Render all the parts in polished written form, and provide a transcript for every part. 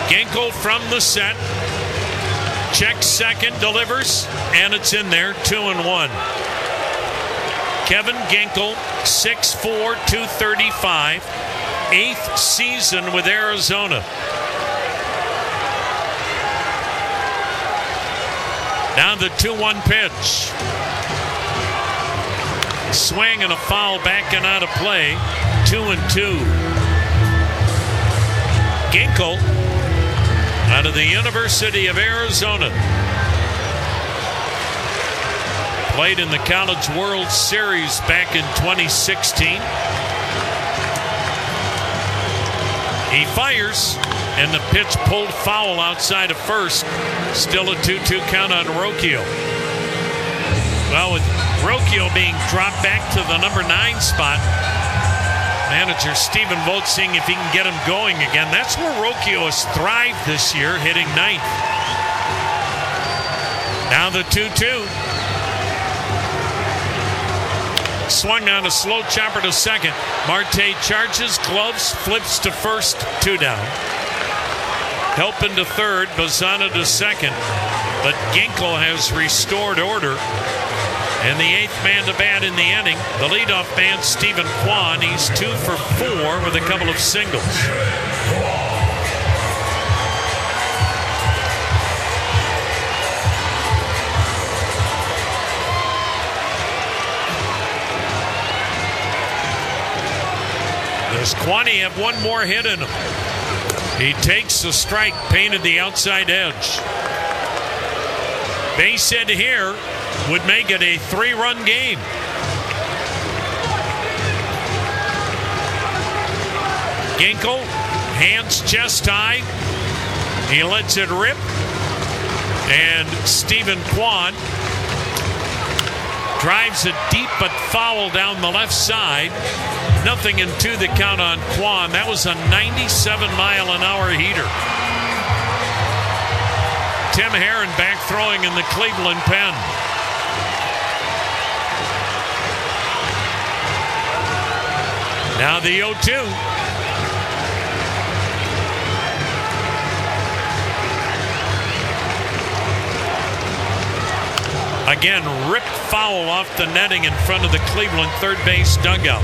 Ginkel from the set. Checks second, delivers, and it's in there, 2-1. Kevin Ginkel, 6'4", 235, 8th season with Arizona. Now the 2-1 pitch. Swing and a foul back and out of play, 2-2. Ginkel out of the University of Arizona. Played in the College World Series back in 2016. He fires, and the pitch pulled foul outside of first. Still a 2-2 count on Rocchio. Well, with Rocchio being dropped back to the number 9 spot, manager Stephen Vogt seeing if he can get him going again. That's where Rocchio has thrived this year, hitting 9th. Now the 2-2. Swung on a slow chopper to second. Marte charges, gloves, flips to first, 2 down. Helping to third, Bazzana to second. But Ginkel has restored order. And the 8th man to bat in the inning, the leadoff man, Stephen Kwan. He's 2 for 4 with a couple of singles. Does Kwani have one more hit in him? He takes the strike, painted the outside edge. Base hit here would make it a 3-run game. Ginkel, hands chest high. He lets it rip. And Stephen Kwan drives it deep but foul down the left side. 0-2 the count on Kwan. That was a 97-mile-an-hour heater. Tim Herron back throwing in the Cleveland pen. Now the 0-2. Again, ripped foul off the netting in front of the Cleveland third base dugout.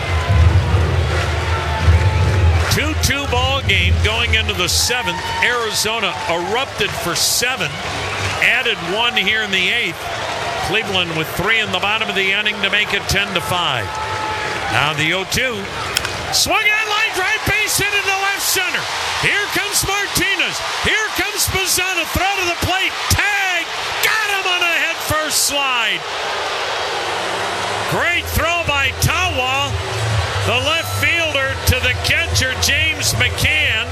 2-2 ball game going into the 7th. Arizona erupted for 7. Added 1 here in the 8th. Cleveland with 3 in the bottom of the inning to make it 10-5. Now the 0-2. Swung on line drive, base hit into left center. Here comes Martinez. Here comes Bazzana. Throw to the plate. Tag. Got him on a head first slide. Great throw by Tawa. The left fielder to the catcher, James McCann.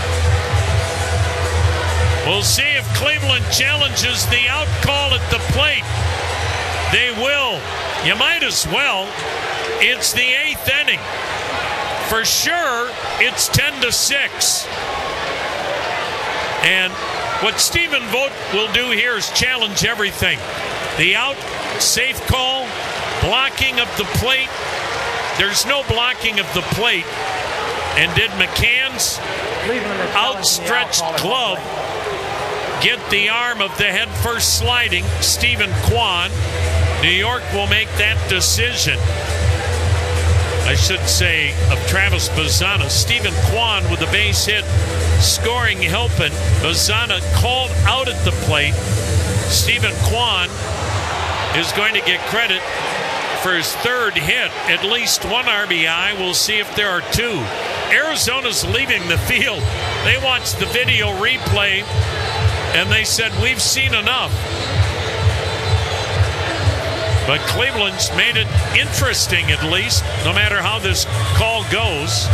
We'll see if Cleveland challenges the out call at the plate. They will. You might as well. It's the 8th inning. For sure, it's 10-6. And what Stephen Vogt will do here is challenge everything. The out, safe call, blocking of the plate. There's no blocking of the plate. And did McCann's outstretched glove get the arm of the head first sliding Stephen Kwan? New York will make that decision. I should say of Travis Bazzana. Stephen Kwan with the base hit, scoring, helping. Bazzana called out at the plate. Stephen Kwan is going to get credit for his 3rd hit, at least 1 RBI. We'll see if there are 2. Arizona's leaving the field. They watched the video replay, and they said, we've seen enough. But Cleveland's made it interesting, at least, no matter how this call goes.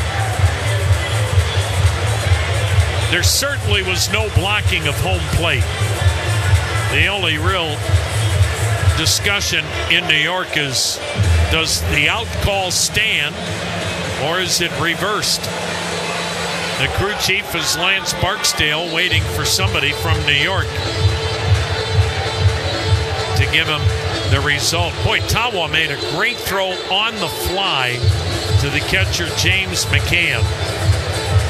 There certainly was no blocking of home plate. The only real discussion in New York is, does the out call stand or is it reversed? The crew chief is Lance Barksdale, waiting for somebody from New York to give him the result. Boy, Tawa made a great throw on the fly to the catcher, James McCann.